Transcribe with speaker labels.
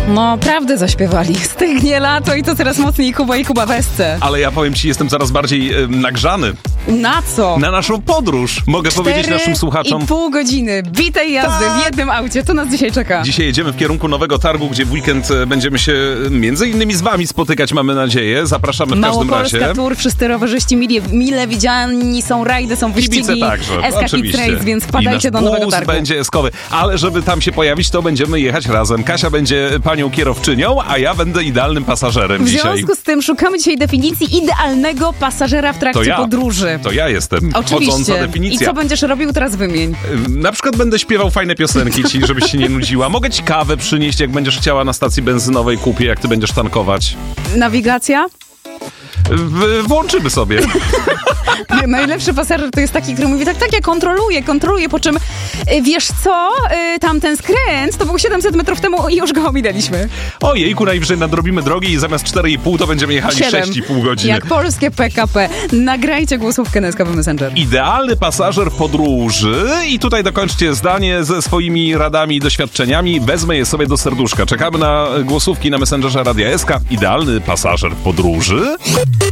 Speaker 1: No, prawdę zaśpiewali. Stygnie lato i to coraz mocniej Kuba i Kuba Wesce.
Speaker 2: Ale ja powiem ci, jestem coraz bardziej nagrzany.
Speaker 1: Na co?
Speaker 2: Na naszą podróż. Mogę powiedzieć naszym słuchaczom.
Speaker 1: 4,5 godziny bitej jazdy w jednym aucie. To nas dzisiaj czeka.
Speaker 2: Dzisiaj jedziemy w kierunku Nowego Targu, gdzie w weekend będziemy się między innymi z wami spotykać, mamy nadzieję. Zapraszamy w każdym razie.
Speaker 1: Małopolska Tour, wszyscy rowerzyści mile widziani, są rajdy, są wyścigi.
Speaker 2: Kibice także,
Speaker 1: Kids Race, więc wpadajcie do Nowego Targu.
Speaker 2: Będzie eskowy. Ale żeby tam się pojawić, to będziemy jechać razem. Kasia będzie panią kierowczynią, a ja będę idealnym pasażerem dzisiaj.
Speaker 1: W związku z tym szukamy dzisiaj definicji idealnego pasażera w trakcie podróży.
Speaker 2: To ja jestem.
Speaker 1: Oczywiście.
Speaker 2: Chodząca definicja.
Speaker 1: I co będziesz robił, teraz wymień.
Speaker 2: Na przykład będę śpiewał fajne piosenki ci, żebyś się nie nudziła. Mogę ci kawę przynieść, jak będziesz chciała na stacji benzynowej, kupię, jak ty będziesz tankować.
Speaker 1: Nawigacja?
Speaker 2: Włączymy sobie.
Speaker 1: Najlepszy pasażer to jest taki, który mówi tak, ja kontroluję, po czym wiesz co, tamten skręt to był 700 metrów temu i już go ominęliśmy.
Speaker 2: Ojejku, najwyżej nadrobimy drogi i zamiast 4,5 to będziemy jechali 6,5 godziny.
Speaker 1: Jak polskie PKP. Nagrajcie głosówkę na SKP Messenger.
Speaker 2: Idealny pasażer w podróży i tutaj dokończcie zdanie ze swoimi radami i doświadczeniami. Wezmę je sobie do serduszka. Czekamy na głosówki na Messengerze Radia SK. Idealny pasażer w podróży.